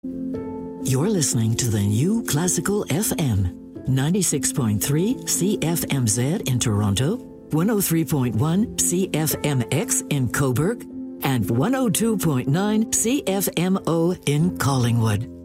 You're listening to the New Classical FM, 96.3 CFMZ in Toronto, 103.1 CFMX in Cobourg, and 102.9 CFMO in Collingwood.